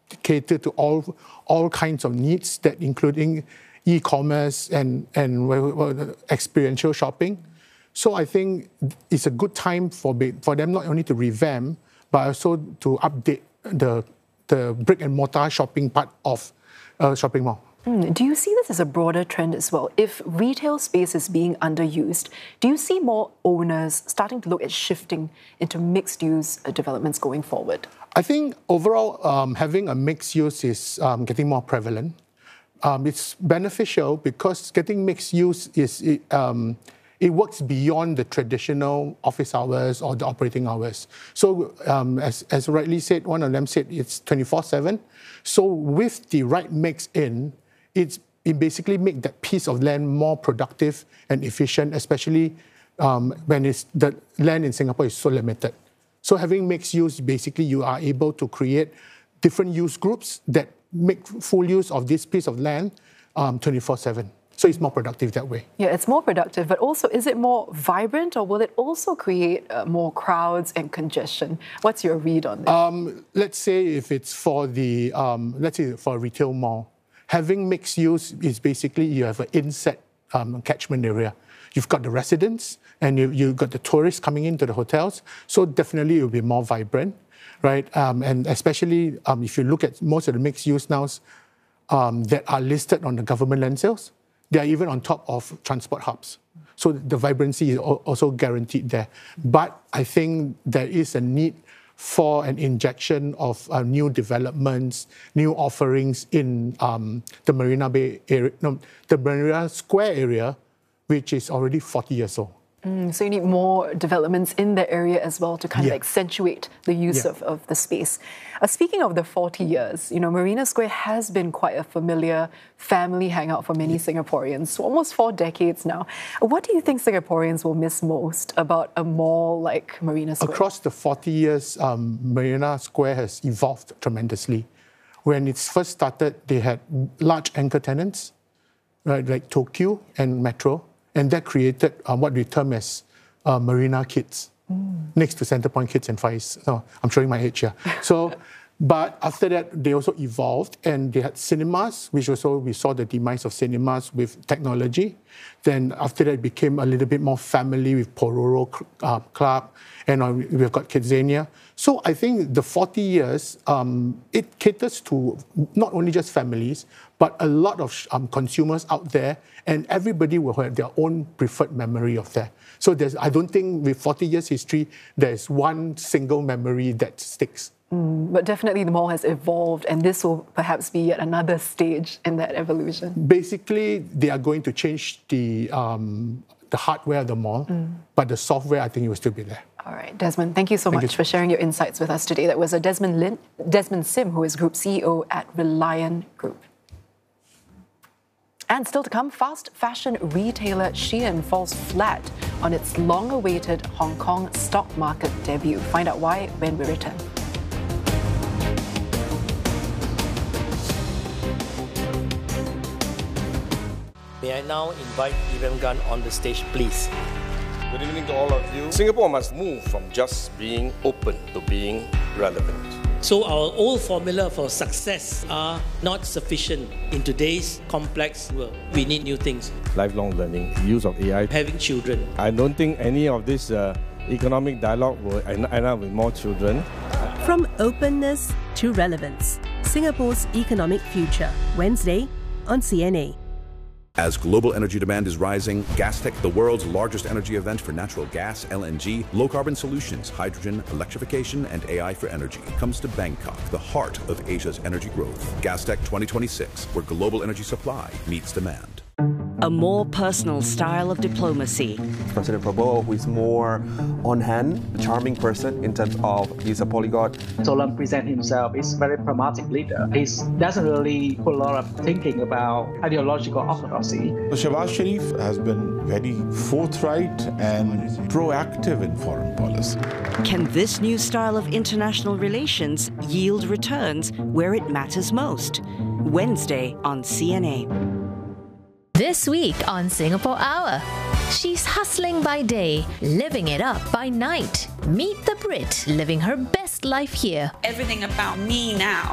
cater to all kinds of needs, that including e-commerce and experiential shopping. So I think it's a good time for them not only to revamp, but also to update the brick and mortar shopping part of shopping mall. Do you see this as a broader trend as well? If retail space is being underused, do you see more owners starting to look at shifting into mixed-use developments going forward? I think overall, having a mixed use is getting more prevalent. It's beneficial because getting mixed use it works beyond the traditional office hours or the operating hours. So as rightly said, one of them said it's 24/7. So with the right mix in, it basically makes that piece of land more productive and efficient, especially when the land in Singapore is so limited. So having mixed use, basically you are able to create different use groups that make full use of this piece of land 24/7. So it's more productive that way. Yeah, it's more productive, but also is it more vibrant, or will it also create more crowds and congestion? What's your read on this? Let's say if it's for for a retail mall, having mixed use is basically you have an inset catchment area. You've got the residents and you've got the tourists coming into the hotels. So definitely it will be more vibrant, right? And especially if you look at most of the mixed use now that are listed on the government land sales, they are even on top of transport hubs. So the vibrancy is also guaranteed there. But I think there is a need for an injection of new developments, new offerings in the Marina Bay area, the Marina Square area, which is already 40 years old. So you need more developments in the area as well to kind of accentuate the use of the space. Speaking of the 40 years, Marina Square has been quite a familiar family hangout for many Singaporeans, almost 4 decades now. What do you think Singaporeans will miss most about a mall like Marina Square? Across the 40 years, Marina Square has evolved tremendously. When it first started, they had large anchor tenants, right, like Tokyo and Metro. And that created what we term as Marina Kids, next to Centrepoint Kids and Far East. So I'm showing my age here. But after that, they also evolved and they had cinemas, which also we saw the demise of cinemas with technology. Then after that, it became a little bit more family with Pororo Club, and we've got Kidzania. So I think the 40 years, it caters to not only just families, but a lot of consumers out there, and everybody will have their own preferred memory of that. So I don't think with 40 years history, there's one single memory that sticks. But definitely the mall has evolved, and this will perhaps be yet another stage in that evolution. Basically, they are going to change the hardware of the mall, but the software, I think, it will still be there. All right, Desmond, thank you so much for sharing your insights with us today. That was Desmond Sim, who is Group CEO at Reliant Group. And still to come, fast fashion retailer Shein falls flat on its long-awaited Hong Kong stock market debut. Find out why when we return. May I now invite Iram Gunn on the stage, please. Good evening to all of you. Singapore must move from just being open to being relevant. So our old formula for success are not sufficient in today's complex world. We need new things. Lifelong learning, use of AI. Having children. I don't think any of this economic dialogue will end up with more children. From openness to relevance, Singapore's economic future. Wednesday on CNA. As global energy demand is rising, Gastech, the world's largest energy event for natural gas, LNG, low-carbon solutions, hydrogen, electrification, and AI for energy, comes to Bangkok, the heart of Asia's energy growth. Gastech 2026, where global energy supply meets demand. A more personal style of diplomacy. President Prabowo, who is more on-hand, a charming person in terms of he's a polyglot. Solam presents himself as a very pragmatic leader. He doesn't really put a lot of thinking about ideological orthodoxy. Shehbaz Sharif has been very forthright and proactive in foreign policy. Can this new style of international relations yield returns where it matters most? Wednesday on CNA. This week on Singapore Hour, she's hustling by day, living it up by night. Meet the Brit living her best life here. Everything about me now